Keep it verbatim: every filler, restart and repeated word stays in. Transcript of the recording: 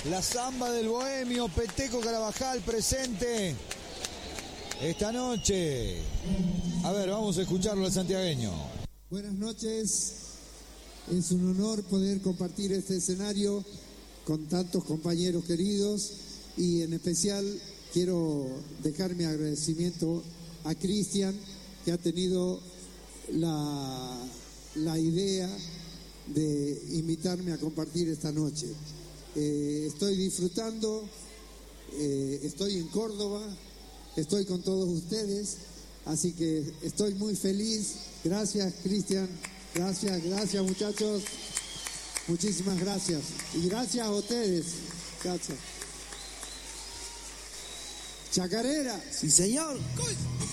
La samba del bohemio, Peteco Carabajal presente esta noche. A ver, vamos a escucharlo al santiagueño. Buenas noches. Es un honor poder compartir este escenario con tantos compañeros queridos y en especial quiero dejar mi agradecimiento a Cristian, que ha tenido la, la idea de invitarme a compartir esta noche. Eh, estoy disfrutando, eh, estoy en Córdoba, estoy con todos ustedes, así que estoy muy feliz. Gracias, Cristian, gracias, gracias muchachos, muchísimas gracias y gracias a ustedes, gracias. Chacarera. Sí, señor.